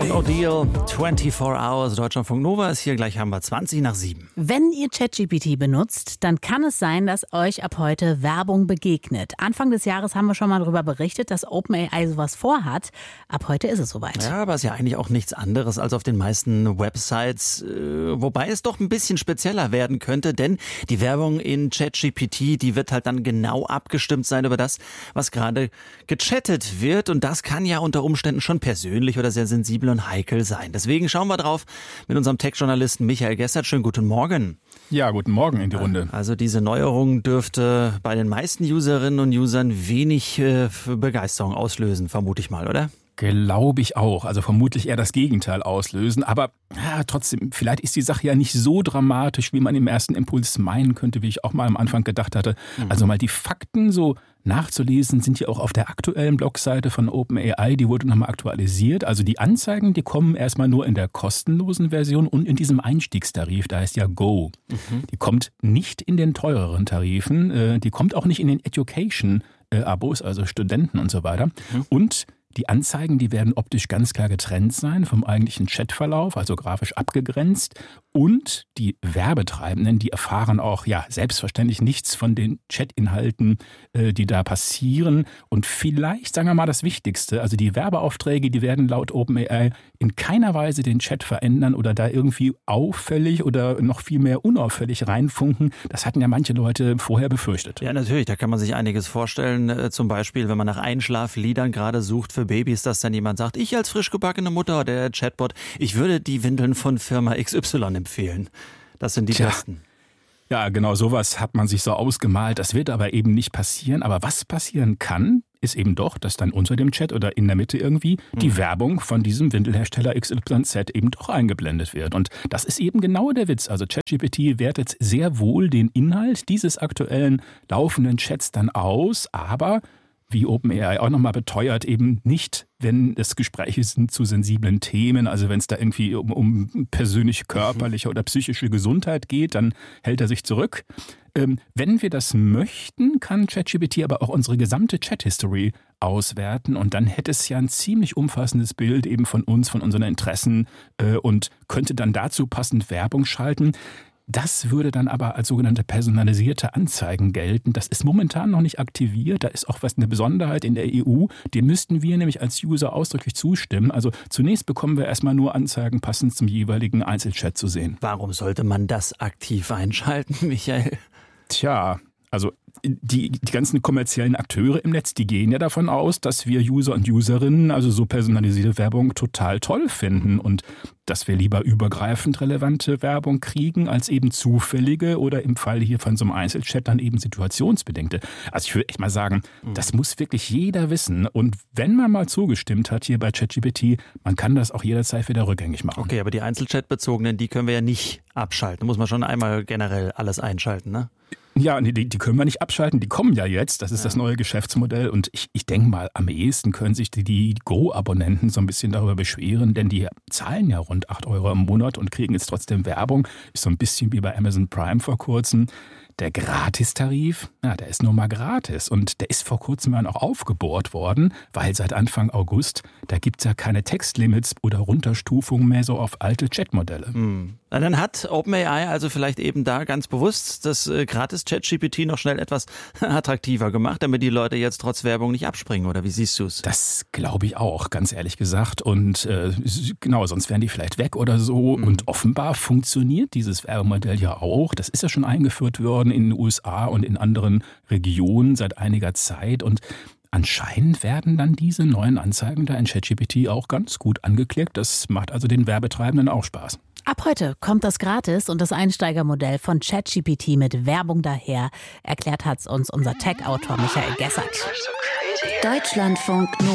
Ordeal, 24 Hours, Deutschlandfunk Nova ist hier, gleich haben wir 20:07. Wenn ihr ChatGPT benutzt, dann kann es sein, dass euch ab heute Werbung begegnet. Anfang des Jahres haben wir schon mal darüber berichtet, dass OpenAI sowas vorhat. Ab heute ist es soweit. Ja, aber es ist ja eigentlich auch nichts anderes als auf den meisten Websites, wobei es doch ein bisschen spezieller werden könnte, denn die Werbung in ChatGPT, die wird halt dann genau abgestimmt sein über das, was gerade gechattet wird, und das kann ja unter Umständen schon persönlich oder sehr sensibel und heikel sein. Deswegen schauen wir drauf mit unserem Tech-Journalisten Michael Gessert. Schönen guten Morgen. Ja, guten Morgen in die Runde. Also diese Neuerung dürfte bei den meisten Userinnen und Usern wenig Begeisterung auslösen, vermute ich mal, oder? Glaube ich auch. Also vermutlich eher das Gegenteil auslösen. Aber ja, trotzdem, vielleicht ist die Sache ja nicht so dramatisch, wie man im ersten Impuls meinen könnte, wie ich auch mal am Anfang gedacht hatte. Also mal die Fakten so nachzulesen sind ja auch auf der aktuellen Blogseite von OpenAI. Die wurde nochmal aktualisiert. Also die Anzeigen, die kommen erstmal nur in der kostenlosen Version und in diesem Einstiegstarif, da heißt ja Go. Die kommt nicht in den teureren Tarifen. Die kommt auch nicht in den Education-Abos, also Studenten und so weiter. Und die Anzeigen, die werden optisch ganz klar getrennt sein vom eigentlichen Chatverlauf, also grafisch abgegrenzt. Und die Werbetreibenden, die erfahren auch selbstverständlich nichts von den Chatinhalten, die da passieren. Und vielleicht, sagen wir mal, das Wichtigste, also die Werbeaufträge, die werden laut OpenAI in keiner Weise den Chat verändern oder da irgendwie auffällig oder noch viel mehr unauffällig reinfunken. Das hatten ja manche Leute vorher befürchtet. Ja, natürlich, da kann man sich einiges vorstellen. Zum Beispiel, wenn man nach Einschlafliedern gerade sucht für Babys, dass dann jemand sagt, ich als frisch gebackene Mutter oder der Chatbot, ich würde die Windeln von Firma XY empfehlen. Das sind die besten. Ja, genau, sowas hat man sich so ausgemalt. Das wird aber eben nicht passieren. Aber was passieren kann, ist eben doch, dass dann unter dem Chat oder in der Mitte irgendwie die Werbung von diesem Windelhersteller XYZ eben doch eingeblendet wird. Und das ist eben genau der Witz. Also ChatGPT wertet sehr wohl den Inhalt dieses aktuellen laufenden Chats dann aus, aber wie OpenAI auch nochmal beteuert, eben nicht, wenn es Gespräche sind zu sensiblen Themen, also wenn es da irgendwie um persönlich körperliche oder psychische Gesundheit geht, dann hält er sich zurück. Wenn wir das möchten, kann ChatGPT aber auch unsere gesamte Chat-History auswerten und dann hätte es ja ein ziemlich umfassendes Bild eben von uns, von unseren Interessen und könnte dann dazu passend Werbung schalten. Das würde dann aber als sogenannte personalisierte Anzeigen gelten. Das ist momentan noch nicht aktiviert. Da ist auch eine Besonderheit in der EU. Dem müssten wir nämlich als User ausdrücklich zustimmen. Also zunächst bekommen wir erstmal nur Anzeigen passend zum jeweiligen Einzelchat zu sehen. Warum sollte man das aktiv einschalten, Michael? Tja, also die ganzen kommerziellen Akteure im Netz, die gehen ja davon aus, dass wir User und Userinnen also so personalisierte Werbung total toll finden und dass wir lieber übergreifend relevante Werbung kriegen, als eben zufällige oder im Fall hier von so einem Einzelchat dann eben situationsbedingte. Also ich würde echt mal sagen, das muss wirklich jeder wissen. Und wenn man mal zugestimmt hat hier bei ChatGPT, man kann das auch jederzeit wieder rückgängig machen. Okay, aber die Einzelchat-bezogenen, die können wir ja nicht abschalten. Da muss man schon einmal generell alles einschalten, ne? Ja, nee, die können wir nicht abschalten, die kommen ja jetzt, das ist das neue Geschäftsmodell und ich denke mal, am ehesten können sich die Go-Abonnenten so ein bisschen darüber beschweren, denn die zahlen ja rund 8 € im Monat und kriegen jetzt trotzdem Werbung, ist so ein bisschen wie bei Amazon Prime vor kurzem. Der Gratistarif, der ist nur mal gratis und der ist vor kurzem auch aufgebohrt worden, weil seit Anfang August, da gibt es ja keine Textlimits oder Runterstufungen mehr so auf alte Chatmodelle. Na, dann hat OpenAI also vielleicht eben da ganz bewusst das Gratis-ChatGPT noch schnell etwas attraktiver gemacht, damit die Leute jetzt trotz Werbung nicht abspringen, oder wie siehst du es? Das glaube ich auch, ganz ehrlich gesagt. Und genau, sonst wären die vielleicht weg oder so. Und offenbar funktioniert dieses Werbemodell ja auch. Das ist ja schon eingeführt worden in den USA und in anderen Regionen seit einiger Zeit. Und anscheinend werden dann diese neuen Anzeigen da in ChatGPT auch ganz gut angeklickt. Das macht also den Werbetreibenden auch Spaß. Ab heute kommt das Gratis- und das Einsteigermodell von ChatGPT mit Werbung daher. Erklärt hat's uns unser Tech-Autor Michael Gessert. Deutschlandfunk